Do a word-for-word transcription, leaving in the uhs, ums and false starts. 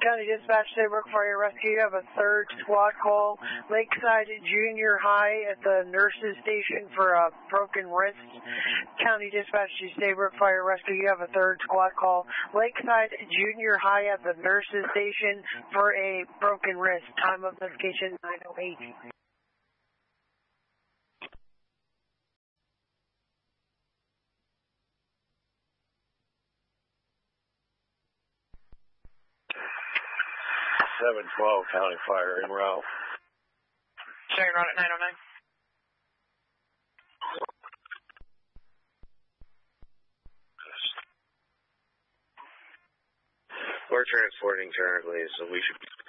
County Dispatch, Saybrook Fire Rescue. You have a third squad call. Lakeside Junior High at the nurses station for a broken wrist. County Dispatch to Saybrook Fire Rescue. You have a third squad call. Lakeside Junior High at the nurses station for a broken wrist. Time of notification nine oh eight. seven twelve County Fire en route. Showing route at nine oh nine. We're transporting currently, so we should be